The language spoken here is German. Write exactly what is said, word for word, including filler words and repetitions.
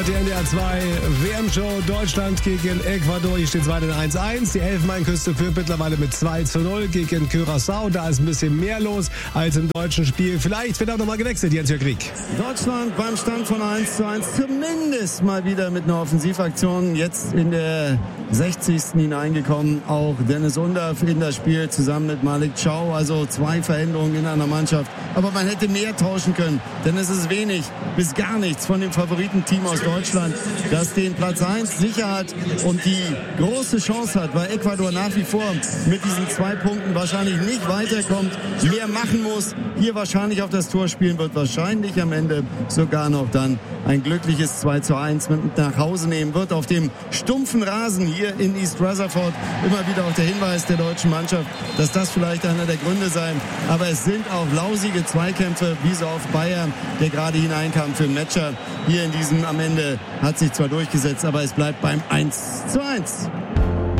Die N D R zwei W M-Show Deutschland gegen Ecuador. Hier steht es weiter eins eins. Die Elfenbeinküste führt mittlerweile mit zwei zu null gegen Curaçao. Da ist ein bisschen mehr los als im deutschen Spiel. Vielleicht wird auch nochmal gewechselt, Jens-Jörg Krieg. Deutschland beim Stand von eins zu eins. Zumindest mal wieder mit einer Offensivaktion. Jetzt in der sechzigsten hineingekommen. Auch Dennis Undav in das Spiel zusammen mit Malik Chow. Also zwei Veränderungen in einer Mannschaft. Aber man hätte mehr tauschen können. Denn es ist wenig bis gar nichts von dem Favoritenteam aus Deutschland, das den Platz eins sicher hat und die große Chance hat, weil Ecuador nach wie vor mit diesen zwei Punkten wahrscheinlich nicht weiterkommt, mehr machen muss, hier wahrscheinlich auf das Tor spielen wird, wahrscheinlich am Ende sogar noch dann ein glückliches zwei zu eins mit nach Hause nehmen wird. Auf dem stumpfen Rasen hier in East Rutherford immer wieder auch der Hinweis der deutschen Mannschaft, dass das vielleicht einer der Gründe sein. Aber es sind auch lausige Zweikämpfe, wie so auf Bayern, der gerade hineinkam für den Matcher. Hier in diesem am Ende hat sich zwar durchgesetzt, aber es bleibt beim eins zu eins.